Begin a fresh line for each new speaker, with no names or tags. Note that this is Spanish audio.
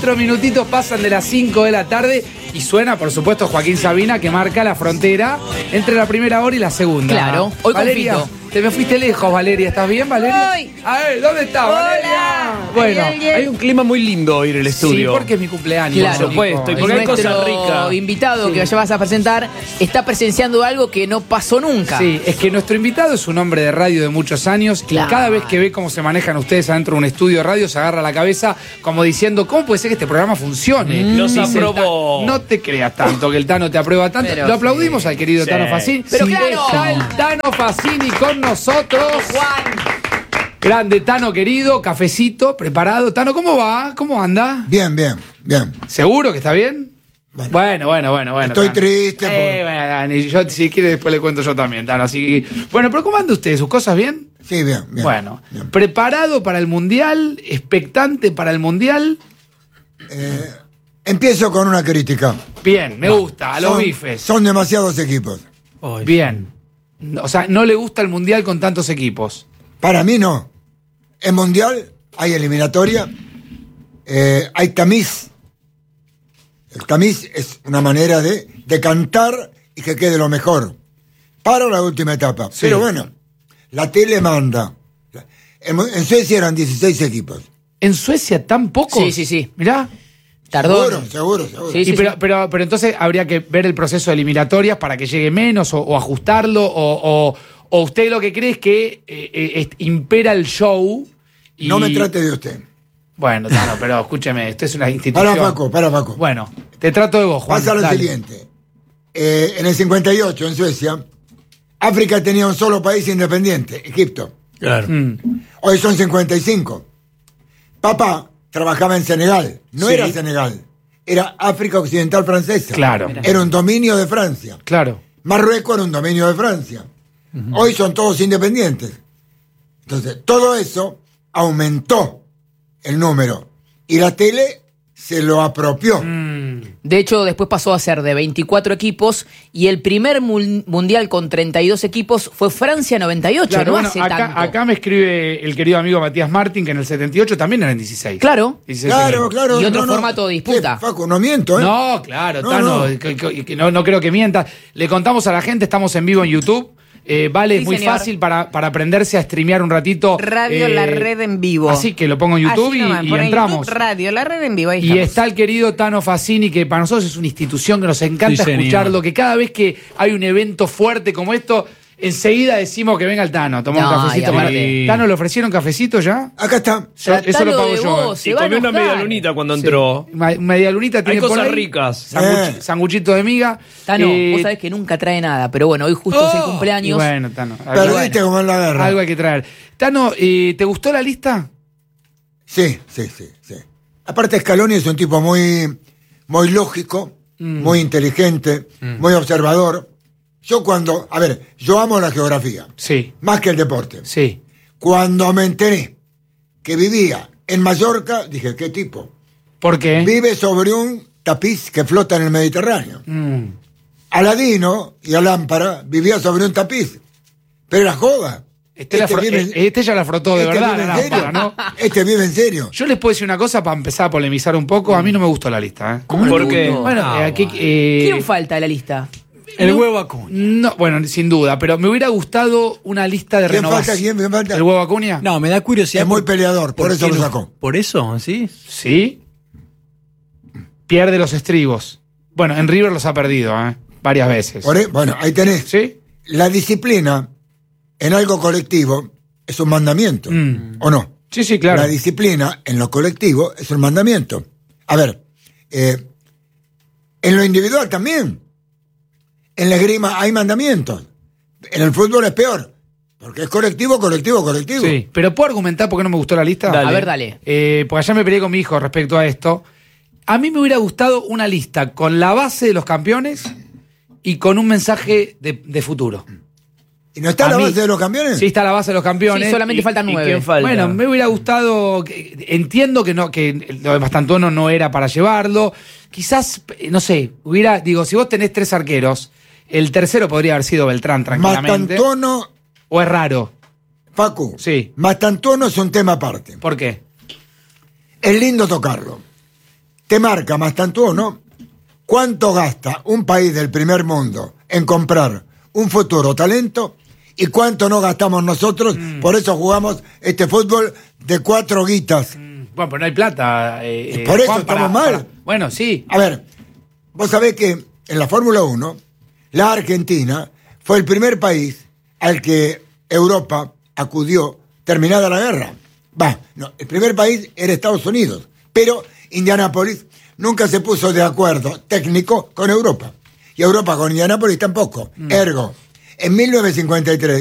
4 minutitos pasan de las 5 de la tarde y suena, por supuesto, Joaquín Sabina, que marca la frontera entre la primera hora y la segunda.
Claro, hoy
Valeria,
confito.
te me fuiste lejos, Valeria. ¿Estás bien, Valeria?
Ay.
A ver, ¿dónde estás, Valeria? Bueno,
Hay un clima muy lindo hoy en el estudio.
sí, porque es mi cumpleaños.
Claro.
Por supuesto, y
Nico.
porque hay cosas
Nuestro
ricas.
invitado que vas a presentar está presenciando algo que no pasó nunca.
Sí, es que nuestro invitado es un hombre de radio de muchos años
Claro.
y cada vez que ve cómo se manejan ustedes adentro de un estudio de radio se agarra la cabeza como diciendo, ¿cómo puede ser que este programa funcione?
Nos
Dice el
aprobó.
No te creas tanto que el Tano te aprueba tanto.
Pero
Lo aplaudimos al querido
Sí.
Tano Facini.
Pero claro.
Está el Tano Facini con nosotros.
Juan.
Grande Tano querido, cafecito, preparado. Tano, ¿cómo va? ¿Cómo anda?
Bien.
¿Seguro que está bien? Bueno.
Estoy
Tano.
triste.
Bueno, Dani, yo si quiere después le cuento yo también, Tano. Así bueno, pero ¿cómo anda usted? ¿Sus cosas bien?
Sí, bien.
Bueno,
Bien.
preparado para el Mundial, expectante para el Mundial.
Empiezo con una crítica.
Bien, me gusta, a los
Son-
bifes.
Son demasiados equipos.
Bien. O sea, no le gusta el Mundial con tantos equipos.
Para mí no. En Mundial hay eliminatoria, hay tamiz. El tamiz es una manera de cantar y que quede lo mejor para la última etapa.
Sí.
Pero bueno, la tele manda. En Suecia eran 16 equipos.
¿En Suecia tan pocos?
Sí.
Mirá.
Tardó.
Seguro.
Sí,
Y pero entonces habría que ver el proceso de eliminatorias para que llegue menos o ajustarlo o usted lo que cree es que impera el show. Y...
No me trate de usted.
Bueno, Tano, pero escúcheme, esto es una institución.
Para Paco.
Bueno, te trato de vos, Juan.
Pasa lo
dale.
siguiente. En el 58, en Suecia, África tenía un solo país independiente, Egipto.
Claro.
Hoy son 55. Papá trabajaba en Senegal. No
Sí.
era Senegal. Era África Occidental Francesa.
Claro.
Era un dominio de Francia.
Claro.
Marruecos era un dominio de Francia. Hoy son todos independientes. Entonces, todo eso aumentó el número. Y la tele se lo apropió.
De hecho, después pasó a ser de 24 equipos y el primer mundial con 32 equipos fue Francia 98,
Claro,
no
bueno,
hace tanto.
acá me escribe el querido amigo Matías Martín que en el 78 también eran 16.
Claro.
16
Claro.
Y otro formato de disputa.
Facu, no miento, ¿eh?
No, claro,
No,
Tano,
no.
que no creo que mienta. Le contamos a la gente, estamos en vivo en YouTube. Vale,
Sí,
es muy
señor.
fácil para aprenderse a streamear un ratito.
Radio La Red en vivo.
Así que lo pongo en YouTube
Así nomás,
y
pon en
entramos.
YouTube, Radio La Red en vivo. Ahí
Y
estamos.
está el querido Tano Facini, que para nosotros es una institución que nos encanta
Sí, señor.
escucharlo, que cada vez que hay un evento fuerte como esto, enseguida decimos que venga el Tano, tomamos
No,
un cafecito.
y aparte-
Para- ¿Tano le ofrecieron cafecito ya?
Acá está.
Eso lo
Tratalo
pago
de
yo.
vos, se
Y
va a
comió una
enojar.
media lunita cuando entró.
Media lunita tiene
Hay
por
cosas
ahí.
ricas.
Sanguchito de miga.
Tano, vos sabés que nunca trae nada, pero bueno, hoy justo es el
Y
cumpleaños.
bueno, Tano.
Perdiste como en la guerra.
Algo hay que traer. Tano, ¿te gustó la lista?
Sí. Aparte, Scaloni es un tipo muy lógico, muy inteligente, muy observador. Yo amo la geografía,
Sí,
más que el deporte.
sí.
Cuando me enteré que vivía en Mallorca, dije, ¿qué tipo?
¿Por qué?
Vive sobre un tapiz que flota en el Mediterráneo. Aladino y Alámpara vivía sobre un tapiz, pero era joda.
Este ya la frotó de
este
verdad,
vive
la
en serio.
lámpara, ¿no?
Este vive en serio.
Yo les puedo decir una cosa para empezar a polemizar un poco. A mí no me gustó la lista. ¿eh?
¿Cómo
¿Por
no te
qué?
gustó?
Bueno,
¿Quién falta de la lista?
El huevo Acuña.
No, bueno, sin duda, pero me hubiera gustado una lista de
¿Quién
renovación.
falta? ¿Quién falta?
¿El huevo Acuña?
No, me da curiosidad.
Es muy peleador, por eso
qué
lo
no-
sacó.
¿Por eso? ¿Sí?
Sí. Pierde los estribos. Bueno, en River los ha perdido, varias veces.
Bueno, ahí tenés.
¿Sí?
La disciplina en algo colectivo es un mandamiento, ¿o no?
Sí, claro.
La disciplina en lo colectivo es un mandamiento. A ver, en lo individual también. En la esgrima hay mandamientos. En el fútbol es peor. Porque es colectivo.
Sí, pero ¿puedo argumentar por qué no me gustó la lista?
Dale.
A ver, dale.
Porque allá me peleé con mi hijo respecto a esto. A mí me hubiera gustado una lista con la base de los campeones y con un mensaje de futuro.
¿Y no está
A
la
mí-
base de los campeones?
Sí, está la base de los campeones.
Sí, solamente faltan
¿Y
9.
quién falta?
Bueno, me hubiera gustado. Entiendo que lo de Mastantuono no era para llevarlo. Quizás, no sé, si vos tenés 3 arqueros, el tercero podría haber sido Beltrán tranquilamente.
Mastantuono,
¿O es raro?
Facu.
Sí.
Mastantuono es un tema aparte.
¿Por qué?
Es lindo tocarlo. te marca más tanto uno cuánto gasta un país del primer mundo en comprar un futuro talento y cuánto no gastamos nosotros. Por eso jugamos este fútbol de 4 guitas.
Bueno, pero no hay plata.
Por eso
Juan,
estamos mal.
Bueno, sí.
A ver, vos sabés que en la Fórmula 1, la Argentina fue el primer país al que Europa acudió terminada la guerra. No, el primer país era Estados Unidos, pero Indianápolis nunca se puso de acuerdo técnico con Europa. Y Europa con Indianápolis tampoco. Ergo, en 1953